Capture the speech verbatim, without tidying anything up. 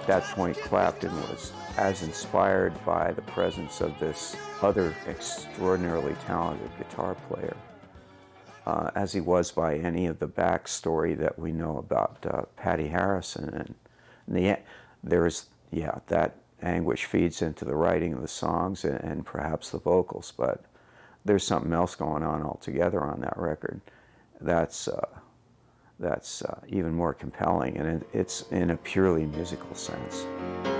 that point, Clapton was as inspired by the presence of this other extraordinarily talented guitar player uh, as he was by any of the backstory that we know about uh, Patty Harrison. And the, there's, yeah, that anguish feeds into the writing of the songs and, and perhaps the vocals, but there's something else going on altogether on that record that's uh, that's uh, even more compelling, and it, it's in a purely musical sense.